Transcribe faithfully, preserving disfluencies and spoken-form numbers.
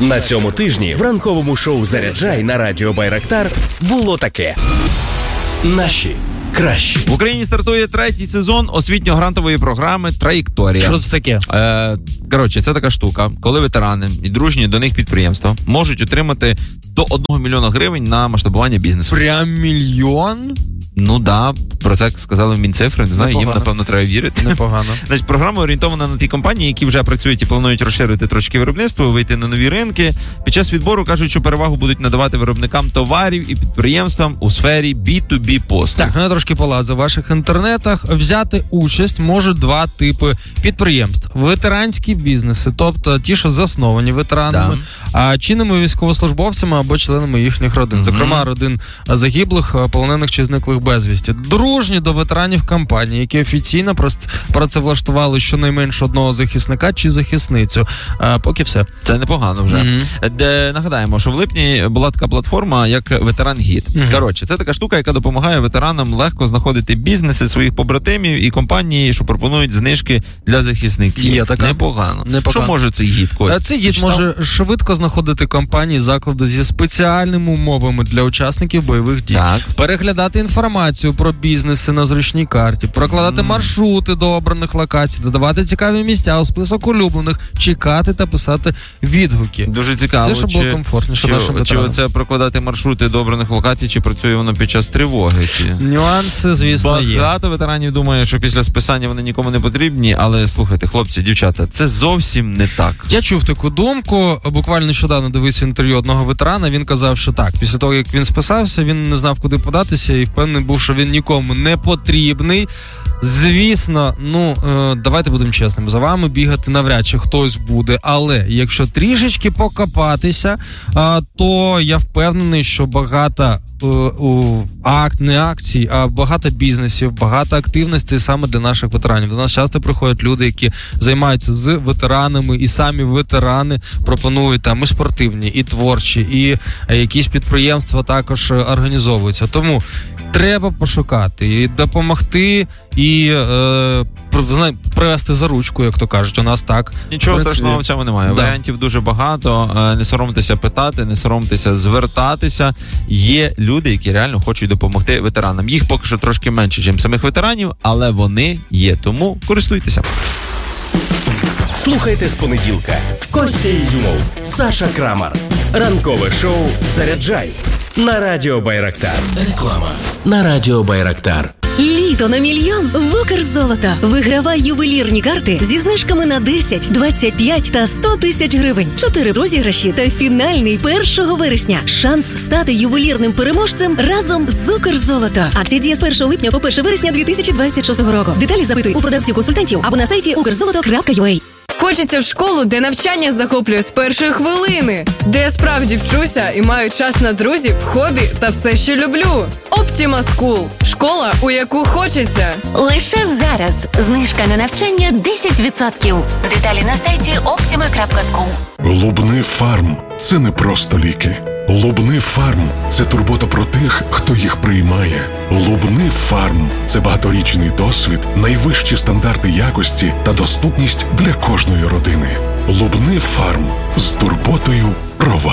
На цьому тижні в ранковому шоу «Заряджай» на радіо Байрактар було таке. Наші кращі. В Україні стартує третій сезон освітньо-грантової програми «Траєкторія». Що це таке? Е, коротше, це така штука, коли ветерани і дружні до них підприємства можуть отримати до одного мільйона гривень на масштабування бізнесу. Прям мільйон? Ну да, про це сказали в Мінцифри, не знаю, Непогано. їм, напевно, треба вірити. Непогано. Значить, програма орієнтована на ті компанії, які вже працюють і планують розширити трошки виробництво, вийти на нові ринки. Під час відбору кажуть, що перевагу будуть надавати виробникам товарів і підприємствам у сфері бі ту бі послуг. Так, ну я трошки полазив в ваших інтернетах. Взяти участь можуть два типи підприємств. Ветеранські бізнеси, тобто ті, що засновані ветеранами, а чинними військовослужбовцями або членами їхніх родин. Mm-hmm. Зокрема, родин загиблих, полонених чи зниклих безвісті. Дружні до ветеранів компанії, які офіційно працевлаштували щонайменше одного захисника чи захисницю. А, поки все. Це непогано вже. Mm-hmm. Де, нагадаємо, що в липні була така платформа, як Ветеран Гід. Mm-hmm. Коротше, це така штука, яка допомагає ветеранам легко знаходити бізнеси своїх побратимів і компанії, що пропонують знижки для захисників. Є така. Непогано. Непогано. Що може цей гід, Кость? Цей гід може швидко знаходити компанії, заклади зі спеціальними умовами для учасників бойових дій. Так. Переглядати інформацію про бізнеси на зручній карті, прокладати mm. маршрути до обраних локацій, додавати цікаві місця у список улюблених, чекати та писати відгуки. Дуже цікаво. Все, щоб було комфортніше нашим ветеранам. Чи це прокладати маршрути до обраних локацій, чи працює воно під час тривоги? Чи... Нюанси, звісно, Багато є. Багато ветеранів думає, що після списання вони нікому не потрібні, але слухайте, хлопці, дівчата, це зовсім не так. Я чув таку думку, буквально нещодавно дивився інтерв'ю одного ветерана, він казав, що так, після того, як він списався, він не знав, куди податися, і впевнений був, що він нікому не потрібний. Звісно, ну, е, давайте будемо чесними, за вами бігати навряд чи хтось буде, але якщо трішечки покопатися, е, то я впевнений, що багато е, у, акт, не акцій, а багато бізнесів, багато активностей саме для наших ветеранів. До нас часто приходять люди, які займаються з ветеранами, і самі ветерани пропонують там і спортивні, і творчі, і е, якісь підприємства також організовуються. Тому треба пошукати і допомогти, і е, привести за ручку, як то кажуть, у нас так. Нічого страшного в цьому немає. Да. Варіантів дуже багато. Не соромтеся питати, не соромтеся звертатися. Є люди, які реально хочуть допомогти ветеранам. Їх поки що трошки менше, ніж самих ветеранів, але вони є. Тому користуйтеся. Слухайте з понеділка. Костя Ізюмов, Саша Крамар. Ранкове шоу «Заряджай» на радіо Байрактар. Реклама на радіо Байрактар. Літо на мільйон в Укрзолото. Вигравай ювелірні карти зі знижками на десять, двадцять п'ять та сто тисяч гривень. Чотири розіграші та фінальний першого вересня. Шанс стати ювелірним переможцем разом з Укрзолото. Акція діє з першого липня по перше вересня дві тисячі двадцять шостого року. Деталі запитуй у продавців-консультантів або на сайті укрзолото крапка ю а. Хочеться в школу, де навчання захоплює з першої хвилини, де я справді вчуся і маю час на друзів, хобі та все, що люблю. Optima School – школа, у яку хочеться. Лише зараз знижка на навчання десять відсотків. Деталі на сайті optima крапка скул. Лубни Фарм – це не просто ліки. Лубни Фарм – це турбота про тих, хто їх приймає. Лубни Фарм – це багаторічний досвід, найвищі стандарти якості та доступність для кожної родини. Лубни Фарм – з турботою про вас.